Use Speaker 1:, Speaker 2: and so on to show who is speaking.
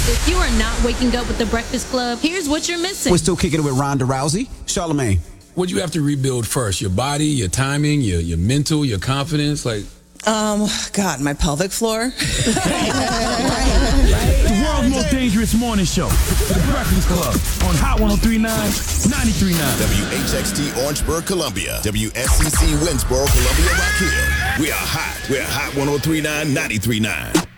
Speaker 1: If you are not waking up with the Breakfast Club, here's what you're missing.
Speaker 2: We're still kicking it with Ronda Rousey. Charlamagne.
Speaker 3: What you have to rebuild first? Your body, your timing, your mental, your confidence? Like,
Speaker 4: God, my pelvic floor.
Speaker 5: The world's most dangerous morning show. The Breakfast Club on Hot 103.9, 93.9.
Speaker 6: WHXT Orangeburg, Columbia. WSCC Winsboro, Columbia, Rock Hill. We are hot. We're Hot 103.9, 93.9.